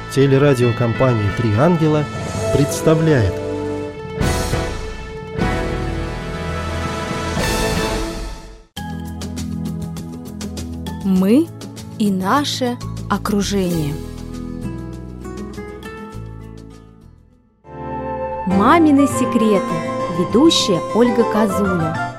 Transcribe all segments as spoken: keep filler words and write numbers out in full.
Телерадиокомпания «Три ангела» представляет. Мы и наше окружение. Мамины секреты. Ведущая Ольга Козуля.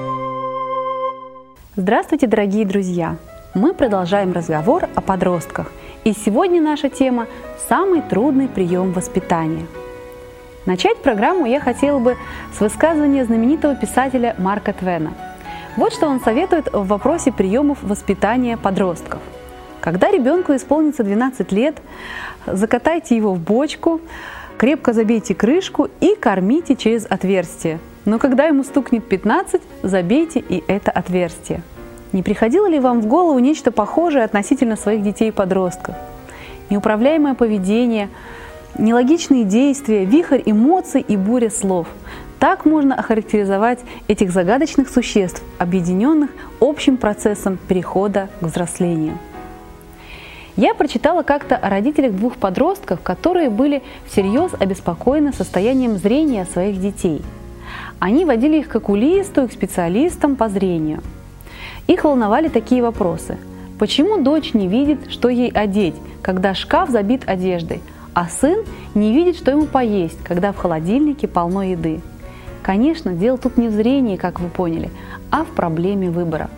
Здравствуйте, дорогие друзья! Мы продолжаем разговор о подростках. И сегодня наша тема – самый трудный прием воспитания. Начать программу я хотела бы с высказывания знаменитого писателя Марка Твена. Вот что он советует в вопросе приемов воспитания подростков. Когда ребенку исполнится двенадцать лет, закатайте его в бочку, крепко забейте крышку и кормите через отверстие. Но когда ему стукнет пятнадцать, забейте и это отверстие. Не приходило ли вам в голову нечто похожее относительно своих детей и подростков? Неуправляемое поведение, нелогичные действия, вихрь эмоций и буря слов. Так можно охарактеризовать этих загадочных существ, объединенных общим процессом перехода к взрослению. Я прочитала как-то о родителях двух подростков, которые были всерьез обеспокоены состоянием зрения своих детей. Они водили их к окулисту и к специалистам по зрению. Их волновали такие вопросы. Почему дочь не видит, что ей одеть, когда шкаф забит одеждой, а сын не видит, что ему поесть, когда в холодильнике полно еды? Конечно, дело тут не в зрении, как вы поняли, а в проблеме выбора.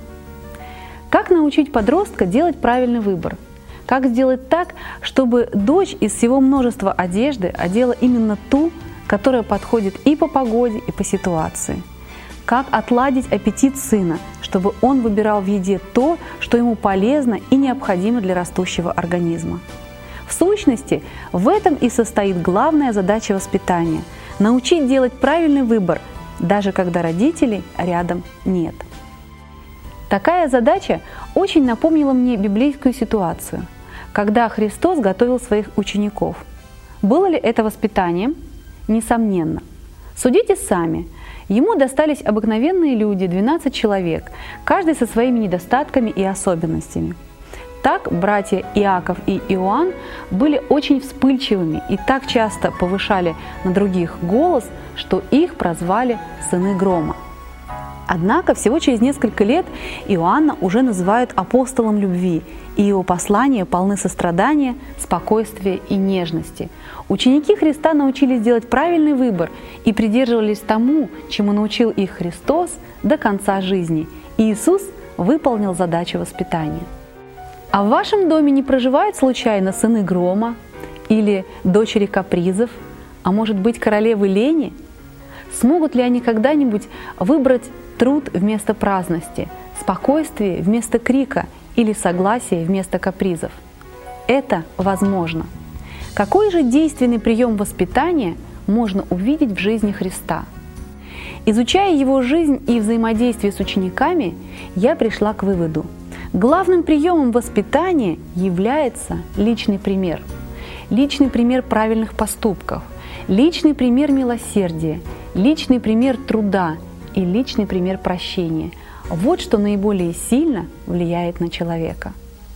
Как научить подростка делать правильный выбор? Как сделать так, чтобы дочь из всего множества одежды одела именно ту, которая подходит и по погоде, и по ситуации? Как отладить аппетит сына, чтобы он выбирал в еде то, что ему полезно и необходимо для растущего организма? В сущности, в этом и состоит главная задача воспитания – научить делать правильный выбор, даже когда родителей рядом нет. Такая задача очень напомнила мне библейскую ситуацию, когда Христос готовил своих учеников. Было ли это воспитанием? Несомненно. Судите сами. Ему достались обыкновенные люди, двенадцать человек, каждый со своими недостатками и особенностями. Так братья Иаков и Иоанн были очень вспыльчивыми и так часто повышали на других голос, что их прозвали «сыны грома». Однако всего через несколько лет Иоанна уже называют апостолом любви, и его послания полны сострадания, спокойствия и нежности. Ученики Христа научились делать правильный выбор и придерживались тому, чему научил их Христос до конца жизни. И Иисус выполнил задачу воспитания. А в вашем доме не проживают случайно сыны грома или дочери капризов, а может быть королевы лени? Смогут ли они когда-нибудь выбрать труд вместо праздности, спокойствие вместо крика или согласие вместо капризов? Это возможно. Какой же действенный прием воспитания можно увидеть в жизни Христа? Изучая его жизнь и взаимодействие с учениками, я пришла к выводу: главным приемом воспитания является личный пример. Личный пример правильных поступков, личный пример милосердия, личный пример труда и личный пример прощения. Вот что наиболее сильно влияет на человека.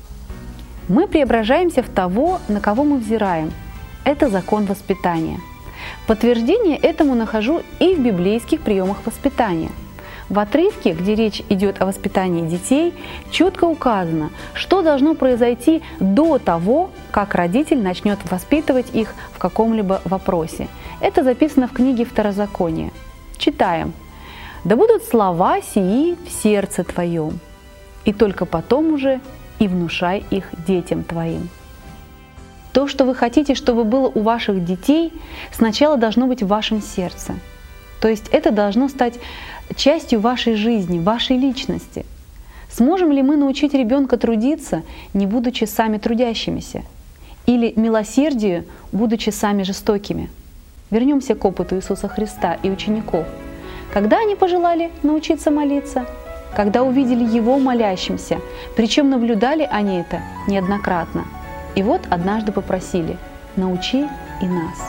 Мы преображаемся в того, на кого мы взираем. Это закон воспитания. Подтверждение этому нахожу и в библейских приемах воспитания. В отрывке, где речь идет о воспитании детей, четко указано, что должно произойти до того, как родитель начнет воспитывать их в каком-либо вопросе. Это записано в книге Второзакония. Читаем. «Да будут слова сии в сердце твоем, и только потом уже и внушай их детям твоим». То, что вы хотите, чтобы было у ваших детей, сначала должно быть в вашем сердце. То есть это должно стать частью вашей жизни, вашей личности. Сможем ли мы научить ребенка трудиться, не будучи сами трудящимися? Или милосердию, будучи сами жестокими? Вернемся к опыту Иисуса Христа и учеников. Когда они пожелали научиться молиться? Когда увидели Его молящимся, причем наблюдали они это неоднократно. И вот однажды попросили: «Научи и нас».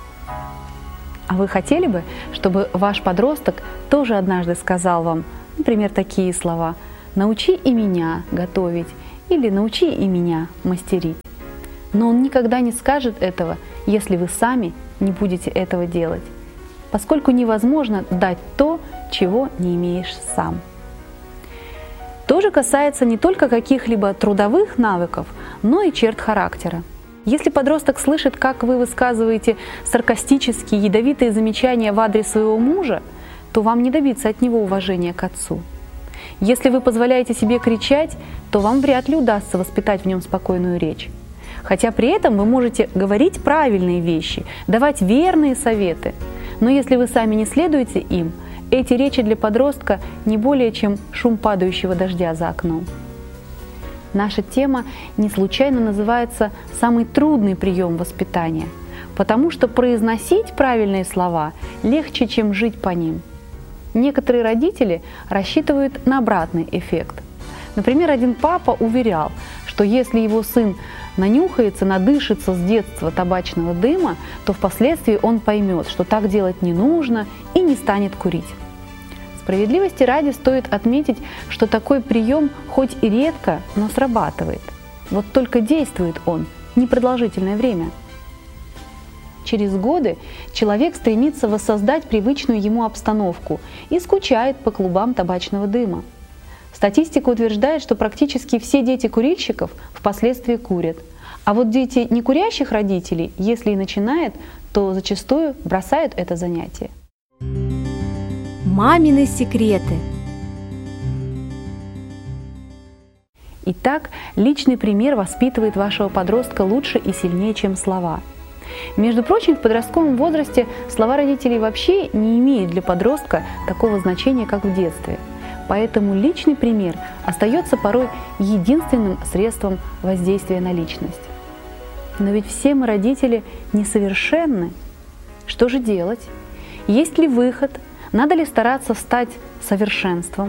А вы хотели бы, чтобы ваш подросток тоже однажды сказал вам, например, такие слова: «Научи и меня готовить» или «Научи и меня мастерить»? Но Он никогда не скажет этого, если вы сами не будете этого делать, поскольку невозможно дать то, чего не имеешь сам. То же касается не только каких-либо трудовых навыков, но и черт характера. Если подросток слышит, как вы высказываете саркастические, ядовитые замечания в адрес своего мужа, то вам не добиться от него уважения к отцу. Если вы позволяете себе кричать, то вам вряд ли удастся воспитать в нем спокойную речь. Хотя при этом вы можете говорить правильные вещи, давать верные советы. Но если вы сами не следуете им, эти речи для подростка не более чем шум падающего дождя за окном. Наша тема не случайно называется «Самый трудный прием воспитания», потому что произносить правильные слова легче, чем жить по ним. Некоторые родители рассчитывают на обратный эффект. Например, один папа уверял, что если его сын нанюхается, надышится с детства табачного дыма, то впоследствии он поймет, что так делать не нужно и не станет курить. Справедливости ради стоит отметить, что такой прием хоть и редко, но срабатывает. Вот только действует он непродолжительное время. Через годы человек стремится воссоздать привычную ему обстановку и скучает по клубам табачного дыма. Статистика утверждает, что практически все дети курильщиков впоследствии курят. А вот дети некурящих родителей, если и начинают, то зачастую бросают это занятие. Мамины секреты. Итак, личный пример воспитывает вашего подростка лучше и сильнее, чем слова. Между прочим, в подростковом возрасте слова родителей вообще не имеют для подростка такого значения, как в детстве. Поэтому личный пример остается порой единственным средством воздействия на личность. Но ведь все мы, родители, несовершенны. Что же делать? Есть ли выход? Надо ли стараться стать совершенством?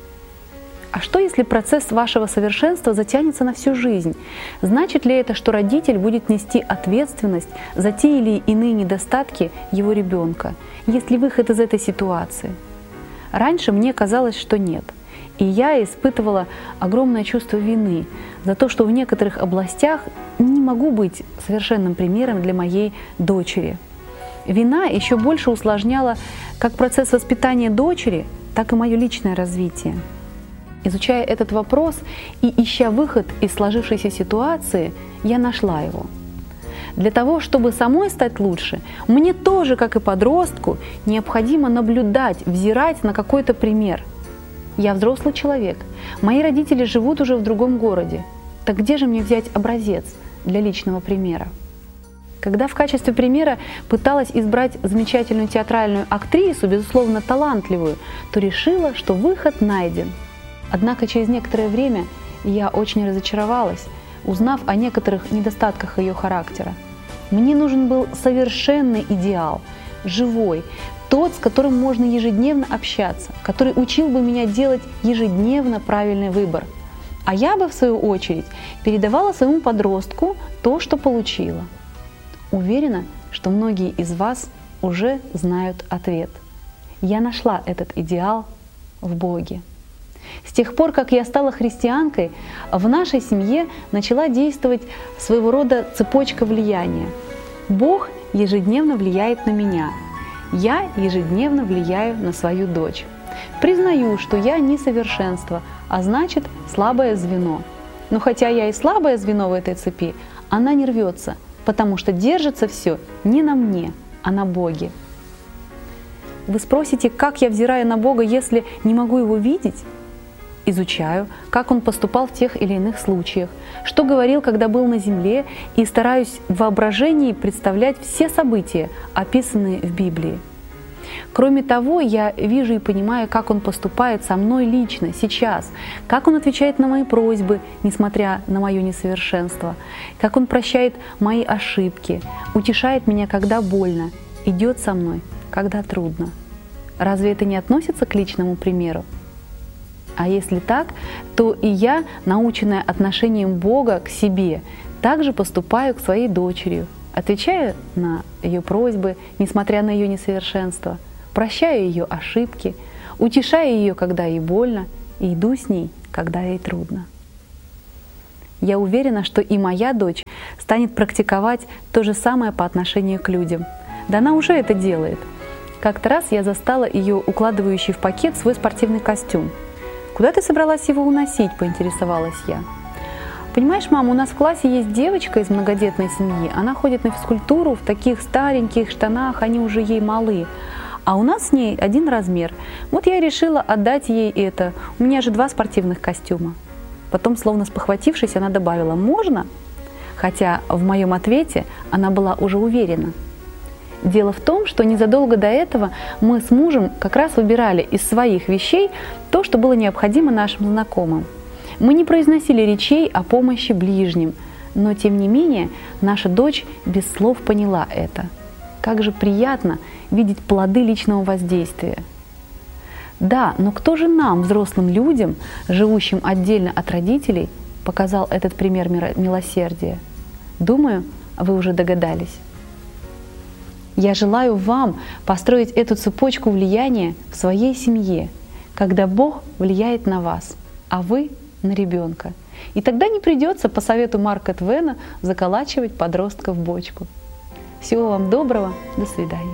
А что, если процесс вашего совершенства затянется на всю жизнь? Значит ли это, что родитель будет нести ответственность за те или иные недостатки его ребенка? Есть ли выход из этой ситуации? Раньше мне казалось, что нет. И я испытывала огромное чувство вины за то, что в некоторых областях не могу быть совершенным примером для моей дочери. Вина еще больше усложняла как процесс воспитания дочери, так и мое личное развитие. Изучая этот вопрос и ища выход из сложившейся ситуации, я нашла его. Для того, чтобы самой стать лучше, мне тоже, как и подростку, необходимо наблюдать, взирать на какой-то пример. Я взрослый человек, мои родители живут уже в другом городе. Так где же мне взять образец для личного примера? Когда в качестве примера пыталась избрать замечательную театральную актрису, безусловно талантливую, то решила, что выход найден. Однако через некоторое время я очень разочаровалась, узнав о некоторых недостатках ее характера. Мне нужен был совершенный идеал, живой, тот, с которым можно ежедневно общаться, который учил бы меня делать ежедневно правильный выбор. А я бы, в свою очередь, передавала своему подростку то, что получила. Уверена, что многие из вас уже знают ответ. Я нашла этот идеал в Боге. С тех пор, как я стала христианкой, в нашей семье начала действовать своего рода цепочка влияния. Бог ежедневно влияет на меня. Я ежедневно влияю на свою дочь. Признаю, что я несовершенство, а значит слабое звено. Но хотя я и слабое звено в этой цепи, она не рвется, потому что держится все не на мне, а на Боге. Вы спросите, как я взираю на Бога, если не могу Его видеть? Изучаю, как Он поступал в тех или иных случаях, что говорил, когда был на земле, и стараюсь в воображении представлять все события, описанные в Библии. Кроме того, я вижу и понимаю, как Он поступает со мной лично, сейчас, как Он отвечает на мои просьбы, несмотря на мое несовершенство, как Он прощает мои ошибки, утешает меня, когда больно, идет со мной, когда трудно. Разве это не относится к личному примеру? А если так, то и я, наученная отношением Бога к себе, также поступаю к своей дочери, отвечаю на ее просьбы, несмотря на ее несовершенство, прощаю ее ошибки, утешаю ее, когда ей больно, и иду с ней, когда ей трудно. Я уверена, что и моя дочь станет практиковать то же самое по отношению к людям. Да она уже это делает. Как-то раз я застала ее укладывающей в пакет свой спортивный костюм. «Куда ты собралась его уносить?» – поинтересовалась я. «Понимаешь, мама, у нас в классе есть девочка из многодетной семьи. Она ходит на физкультуру в таких стареньких штанах, они уже ей малы. А у нас с ней один размер. Вот я и решила отдать ей это. У меня же два спортивных костюма». Потом, словно спохватившись, она добавила «можно?», хотя в моем ответе она была уже уверена. Дело в том, что незадолго до этого мы с мужем как раз выбирали из своих вещей то, что было необходимо нашим знакомым. Мы не произносили речей о помощи ближним, но тем не менее наша дочь без слов поняла это. Как же приятно видеть плоды личного воздействия. Да, но кто же нам, взрослым людям, живущим отдельно от родителей, показал этот пример милосердия? Думаю, вы уже догадались. Я желаю вам построить эту цепочку влияния в своей семье, когда Бог влияет на вас, а вы на ребенка. И тогда не придется, по совету Марка Твена, заколачивать подростка в бочку. Всего вам доброго, до свидания.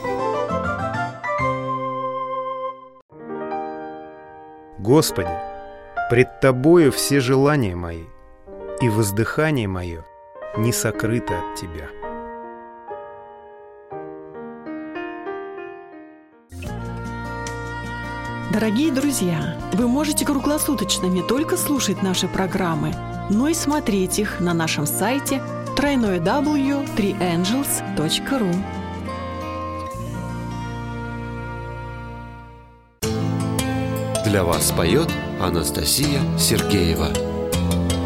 Господи, пред Тобою все желания мои, и воздыхание мое не сокрыто от Тебя. Дорогие друзья, вы можете круглосуточно не только слушать наши программы, но и смотреть их на нашем сайте дабл ю дабл ю дабл ю точка три энджелс точка ру. Для вас поет Анастасия Сергеева.